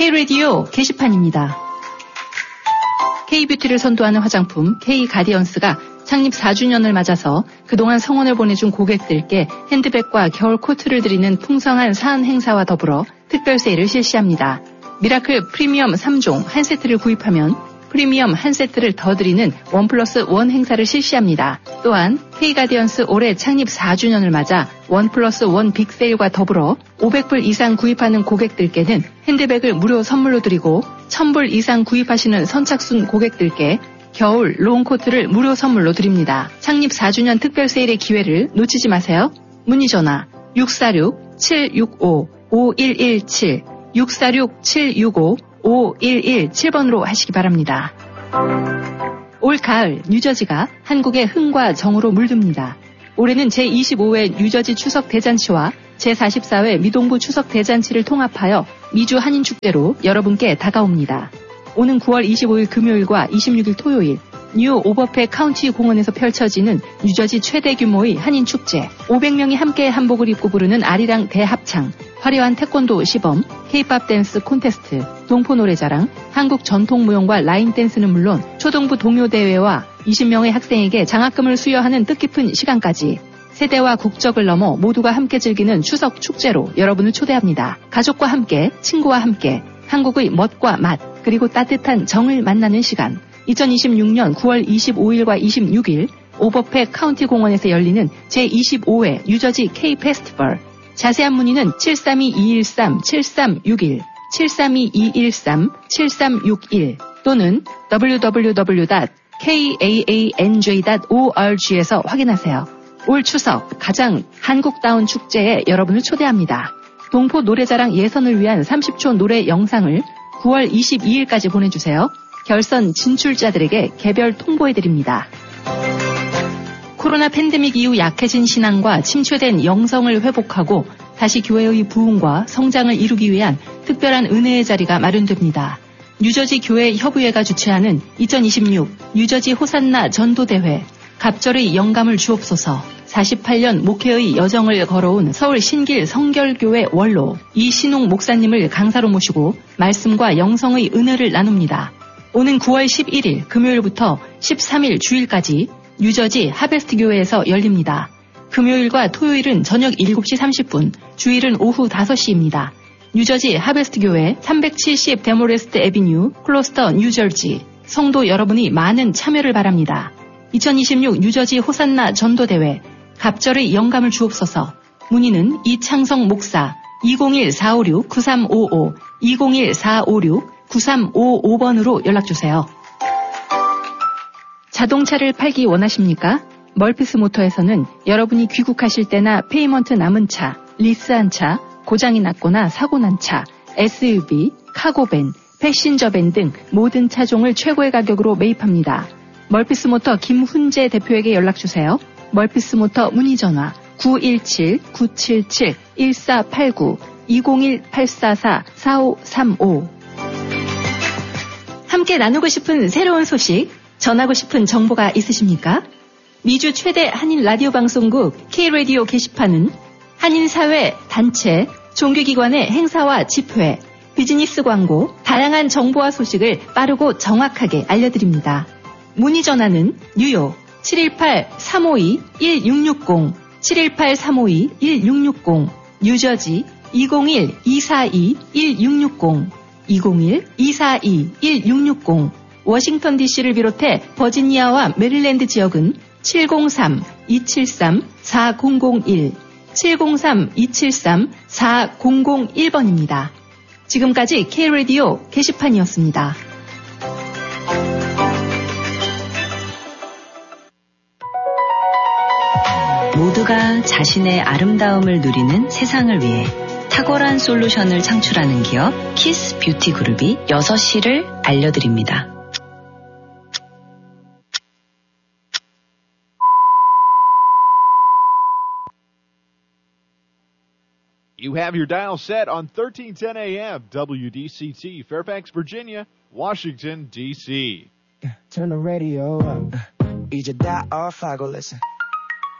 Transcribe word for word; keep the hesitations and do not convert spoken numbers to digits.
K-라디오 게시판입니다. K-뷰티를 선도하는 화장품 K-가디언스가 창립 사 주년을 맞아서 그동안 성원을 보내준 고객들께 핸드백과 겨울 코트를 드리는 풍성한 사은 행사와 더불어 특별 세일을 실시합니다. 미라클 프리미엄 삼 종 한 세트를 구입하면 프리미엄 한 세트를 더 드리는 원 플러스 원 행사를 실시합니다. 또한 K-가디언스 올해 창립 사 주년을 맞아 원 플러스 원 빅세일과 더불어 오백 불 이상 구입하는 고객들께는 핸드백을 무료 선물로 드리고 천 불 이상 구입하시는 선착순 고객들께 겨울 롱코트를 무료 선물로 드립니다. 창립 사 주년 특별 세일의 기회를 놓치지 마세요. 문의 전화 육사육 칠육오 오일일칠 육사육 칠육오 오일일칠 번으로 하시기 바랍니다. 올 가을 뉴저지가 한국의 흥과 정으로 물듭니다. 올해는 제이십오 회 뉴저지 추석 대잔치와 제사십사 회 미동부 추석 대잔치를 통합하여 미주 한인축제로 여러분께 다가옵니다. 오는 구월 이십오일 금요일과 이십육 일 토요일 뉴 오버페 카운티 공원에서 펼쳐지는 뉴저지 최대 규모의 한인축제, 오백 명이 함께 한복을 입고 부르는 아리랑 대합창, 화려한 태권도 시범, K-팝 댄스 콘테스트, 동포 노래자랑, 한국 전통무용과 라인 댄스는 물론 초등부 동요대회와 이십 명의 학생에게 장학금을 수여하는 뜻깊은 시간까지 세대와 국적을 넘어 모두가 함께 즐기는 추석 축제로 여러분을 초대합니다. 가족과 함께, 친구와 함께 한국의 멋과 맛, 그리고 따뜻한 정을 만나는 시간. 이천이십육 년 구월 이십오일과 이십육 일 오버페 카운티 공원에서 열리는 제이십오 회 뉴저지 K 페스티벌. 자세한 문의는 칠삼이 이일삼 칠삼육일, 칠삼이 이일삼 칠삼육일 또는 더블유 더블유 더블유 닷 케이에이에이엔제이 닷 오알지에서 확인하세요. 올 추석 가장 한국다운 축제에 여러분을 초대합니다. 동포 노래자랑 예선을 위한 삼십 초 노래 영상을 구월 이십이일까지 보내주세요. 결선 진출자들에게 개별 통보해드립니다. 코로나 팬데믹 이후 약해진 신앙과 침체된 영성을 회복하고 다시 교회의 부흥과 성장을 이루기 위한 특별한 은혜의 자리가 마련됩니다. 뉴저지 교회 협의회가 주최하는 이천이십육 뉴저지 호산나 전도대회, 갑절의 영감을 주옵소서. 사십팔 년 목회의 여정을 걸어온 서울 신길 성결교회 원로 이신웅 목사님을 강사로 모시고 말씀과 영성의 은혜를 나눕니다. 오는 구월 십일일 금요일부터 십삼 일 주일까지 뉴저지 하베스트 교회에서 열립니다. 금요일과 토요일은 저녁 일곱 시 삼십 분, 주일은 오후 다섯 시입니다. 뉴저지 하베스트 교회 삼백칠십 데모레스트 애비뉴, 클로스터, 뉴저지. 성도 여러분이 많은 참여를 바랍니다. 이천이십육 뉴저지 호산나 전도대회, 갑절의 영감을 주옵소서. 문의는 이창성 목사 이공일 사오육 구삼오오, 이공일 사오육 구삼오오 번으로 연락주세요. 자동차를 팔기 원하십니까? 멀피스 모터에서는 여러분이 귀국하실 때나 페이먼트 남은 차, 리스한 차, 고장이 났거나 사고 난 차, 에스유브이, 카고밴, 패신저밴 등 모든 차종을 최고의 가격으로 매입합니다. 멀피스 모터 김훈재 대표에게 연락주세요. 멀피스 모터 문의전화 구일칠 구칠칠 일사팔구, 이공일 팔사사 사오삼오. 함께 나누고 싶은 새로운 소식, 전하고 싶은 정보가 있으십니까? 미주 최대 한인 라디오 방송국 K-라디오 게시판은 한인사회, 단체, 종교기관의 행사와 집회, 비즈니스 광고, 다양한 정보와 소식을 빠르고 정확하게 알려드립니다. 문의 전화는 뉴욕 칠일팔 삼오이 일육육공, 칠일팔 삼오이 일육육공, 뉴저지 이공일 이사이 일육육공, 이공일 이사이 일육육공, 워싱턴 디씨를 비롯해 버지니아와 메릴랜드 지역은 칠공삼 이칠삼 사공공일, 칠공삼 이칠삼 사공공일 번입니다. 지금까지 K-라디오 게시판이었습니다. 모두가 자신의 아름다움을 누리는 세상을 위해 탁월한 솔루션을 창출하는 기업 키스 뷰티 그룹이 여섯 시를 알려드립니다. You have your dial set on thirteen ten A M, W D C T, Fairfax, Virginia, Washington, D C. Turn the radio up. 이제 다 off 하고 listen.